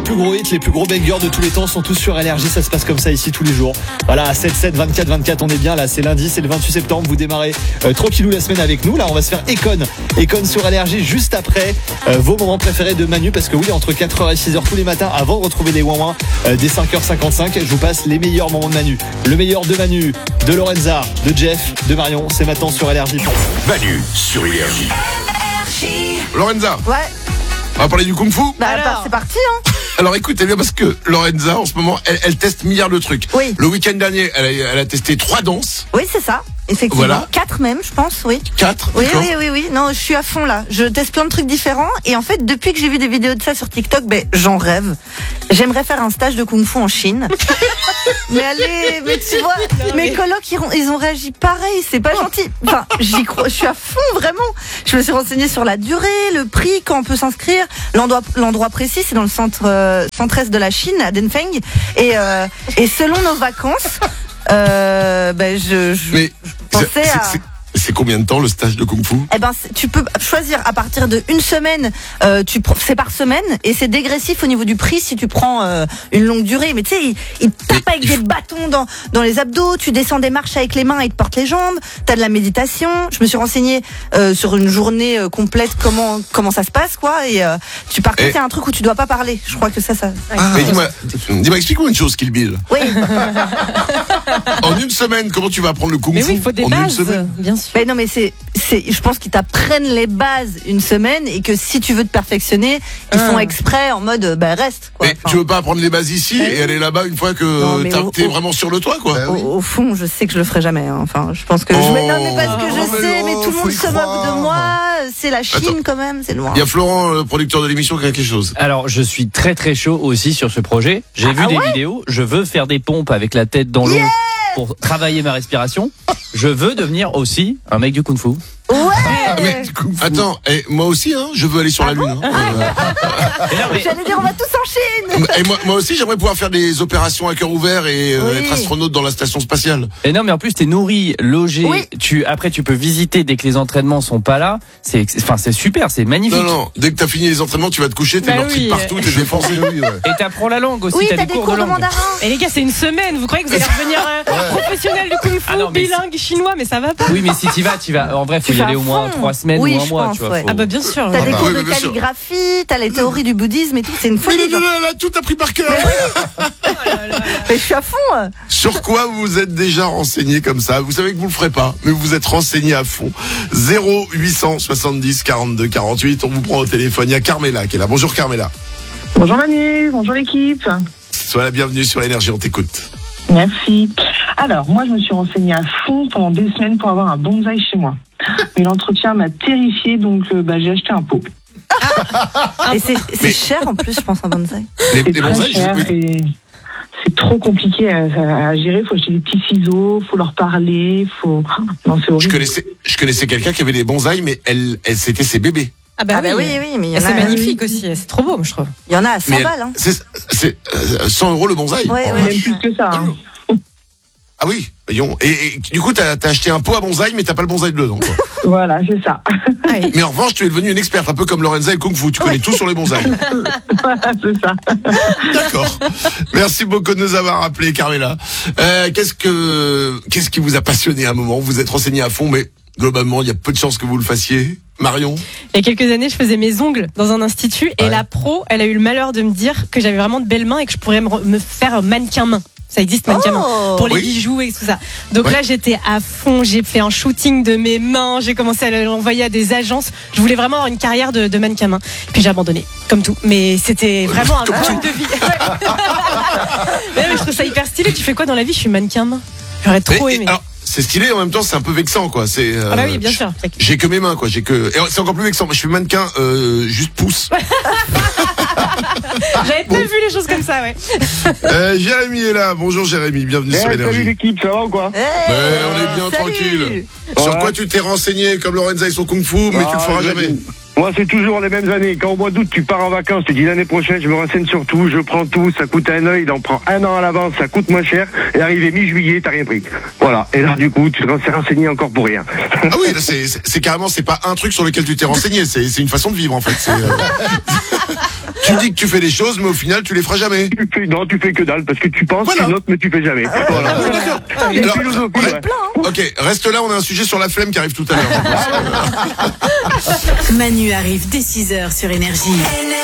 plus gros hits, les plus gros bangers de tous les temps sont tous sur LRJ. Ça se passe comme ça ici tous les jours. Voilà, 7-7, 24-24, on est bien là. C'est lundi, c'est le 28 septembre. Vous démarrez tranquillou la semaine avec nous. Là, on va se faire Econ sur LRJ juste après vos moments préférés de Manu. Parce que oui, entre 4h et 6h tous les matins, avant de retrouver les ouin dès 5h55, je vous passe les meilleurs moments de Manu. Le meilleur de Manu, de Lorenza, de Jeff, de Marion. C'est maintenant sur LRJ. Manu sur LRJ. Lorenza. Ouais. On va parler du Kung Fu. Bah alors, c'est parti, hein. Alors écoutez bien, parce que Lorenza, en ce moment, elle teste milliards de trucs. Oui. Le week-end dernier, elle a testé 3 danses. Oui, c'est ça. Effectivement. Voilà. 4 même, je pense, oui. 4. Oui. Non, je suis à fond là. Je teste plein de trucs différents. Et en fait, depuis que j'ai vu des vidéos de ça sur TikTok, j'en rêve. J'aimerais faire un stage de Kung Fu en Chine. Mais tu vois, mes colocs, ils ont réagi pareil. C'est pas gentil. Enfin, j'y crois. Je suis à fond, vraiment. Je me suis renseignée sur la durée, le prix, quand on peut s'inscrire, l'endroit précis. C'est dans le centre-est de la Chine, à Denfeng. Et selon nos vacances, je pensais à... C'est combien de temps le stage de Kung Fu? Tu peux choisir à partir de 1 semaine, c'est par semaine et c'est dégressif au niveau du prix si tu prends une longue durée. Mais tu sais, ils te tapent avec des bâtons dans les abdos, tu descends des marches avec les mains et ils te portent les jambes, t'as de la méditation. Je me suis renseignée sur une journée complète comment ça se passe, quoi. Et par contre, c'est un truc où tu dois pas parler. Je crois que ça. Mais dis-moi, explique-moi une chose, Kill Bill. Oui. En 1 semaine, comment tu vas apprendre le Kung Fu? Mais oui, il faut des bases, bien sûr. Mais non, mais je pense qu'ils t'apprennent les bases 1 semaine et que si tu veux te perfectionner, ils font exprès en mode reste, quoi. Mais tu veux pas apprendre les bases ici et aller là-bas une fois que t'es vraiment sur le toit, quoi? Au fond, je sais que je le ferai jamais, hein. Enfin, je pense que non, mais parce que je sais, mais tout le monde se moque de moi. C'est la Chine quand même, c'est loin. Il y a Florent, le producteur de l'émission, qui a quelque chose. Alors, je suis très très chaud aussi sur ce projet. J'ai vu des vidéos. Je veux faire des pompes avec la tête dans l'eau pour travailler ma respiration. Je veux devenir aussi un mec du Kung Fu. Ouais. Mais attends, moi aussi, hein, je veux aller sur la Lune. J'allais dire, on va tous en Chine. Et moi aussi, j'aimerais pouvoir faire des opérations à cœur ouvert et être astronaute dans la station spatiale. Et non, mais en plus, t'es nourri, logé. Après, tu peux visiter dès que les entraînements sont pas là. C'est super, c'est magnifique. Non, dès que t'as fini les entraînements, tu vas te coucher, t'es morti partout, t'es défoncé. Et t'apprends la langue aussi. Oui, t'as des cours de mandarin. Et les gars, c'est 1 semaine. Vous croyez que vous allez revenir professionnel du Kung Fu, bilingue chinois, mais ça va pas. Oui, mais si t'y vas. En vrai, faut y aller au moins 3 semaines ou 1 mois, tu vois. Ah bah bien sûr. T'as des cours de calligraphie, t'as les théories du bouddhisme et tout, c'est une folie. Elle a tout appris par cœur. Mais je suis à fond. Sur quoi vous êtes déjà renseigné comme ça? Vous savez que vous le ferez pas, mais vous êtes renseigné à fond. 0870 42 48. On vous prend au téléphone. Il y a Carmela qui est là. Bonjour Carmela. Bonjour Manu, bonjour l'équipe. Sois la bienvenue sur LRJ, on t'écoute. Merci. Alors, moi je me suis renseignée à fond pendant 2 semaines pour avoir un bonsaï chez moi. Mais l'entretien m'a terrifiée, donc j'ai acheté un pot. Et c'est cher en plus, je pense, un bonsaï. Les bonsaïs, c'est trop compliqué à gérer. Faut acheter des petits ciseaux, faut leur parler, Non, c'est horrible. Je connaissais quelqu'un qui avait des bonsaïs, mais elle c'était ses bébés. Ah bah oui, mais il y en a. C'est magnifique aussi, c'est trop beau, je trouve. Il y en a à 100 balles. Hein. C'est 100 € le bonsaï. Ouais. Même plus que ça. Hein. Ah oui, voyons. Et du coup, t'as acheté un pot à bonsaï, mais t'as pas le bonsaï dedans, quoi. Voilà, c'est ça. Mais en revanche, tu es devenue une experte, un peu comme Lorenza et Kung Fu. Tu connais tout sur les bonsaïs. Voilà, c'est ça. D'accord. Merci beaucoup de nous avoir appelé, Carmela. Qu'est-ce qui vous a passionné à un moment? Vous êtes renseigné à fond, mais globalement, il y a peu de chances que vous le fassiez. Marion? Il y a quelques années, je faisais mes ongles dans un institut et la pro, elle a eu le malheur de me dire que j'avais vraiment de belles mains et que je pourrais me faire mannequin main. Ça existe, mannequin main, pour les bijoux et tout ça. Donc là, j'étais à fond, j'ai fait un shooting de mes mains, j'ai commencé à l'envoyer à des agences. Je voulais vraiment avoir une carrière de mannequin main. Puis j'ai abandonné, comme tout. Mais c'était vraiment un truc de vie. Mais je trouve ça hyper stylé. Tu fais quoi dans la vie? Je suis mannequin main. J'aurais trop aimé. Alors, c'est stylé, en même temps, c'est un peu vexant, quoi. Ah bah oui, bien sûr. J'ai que mes mains, quoi. Et c'est encore plus vexant. Je suis mannequin, juste pouce. J'avais pas vu les choses comme ça, ouais. Jérémy est là. Bonjour Jérémy, bienvenue sur LRJ. Salut l'équipe, ça va ou quoi? On est bien tranquille. Sur quoi tu t'es renseigné comme Lorenza et son Kung Fu, mais tu le feras jamais? Moi, c'est toujours les mêmes années. Quand au mois d'août, tu pars en vacances, tu dis l'année prochaine, je me renseigne sur tout, je prends tout, ça coûte un œil, il en prend 1 an à l'avance, ça coûte moins cher, et arrivé mi-juillet, t'as rien pris. Voilà. Et là, du coup, tu t'es renseigné encore pour rien. Ah oui, là, c'est carrément, c'est pas un truc sur lequel tu t'es renseigné, c'est une façon de vivre, en fait. Tu Tu dis que tu fais des choses, mais au final, tu les feras jamais. Tu fais que dalle, parce que tu penses, tu notes, mais tu fais jamais. Voilà. D'accord. Une Alors, philosophie, ouais. Ok, reste là, on a un sujet sur la flemme qui arrive tout à l'heure. Manu arrive dès 6h sur Énergie.